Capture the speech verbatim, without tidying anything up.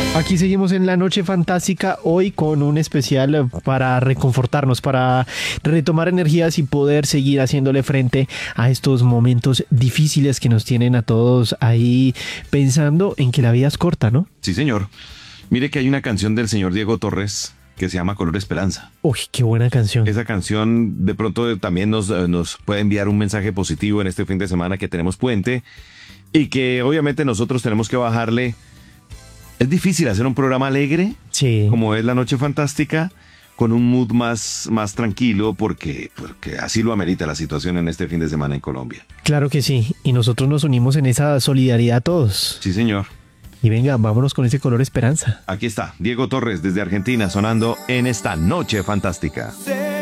Aquí seguimos en la noche fantástica, hoy con un especial para reconfortarnos, para retomar energías y poder seguir haciéndole frente a estos momentos difíciles que nos tienen a todos ahí pensando en que la vida es corta, ¿no? Sí, señor. Mire que hay una canción del señor Diego Torres que se llama Color Esperanza. Uy, qué buena canción. Esa canción de pronto también nos, nos puede enviar un mensaje positivo en este fin de semana que tenemos puente y que obviamente nosotros tenemos que bajarle. Es difícil hacer un programa alegre, sí, como es La Noche Fantástica, con un mood más, más tranquilo, porque, porque así lo amerita la situación en este fin de semana en Colombia. Claro que sí, y nosotros nos unimos en esa solidaridad todos. Sí, señor. Y venga, vámonos con ese Color Esperanza. Aquí está, Diego Torres desde Argentina sonando en esta Noche Fantástica. Sí.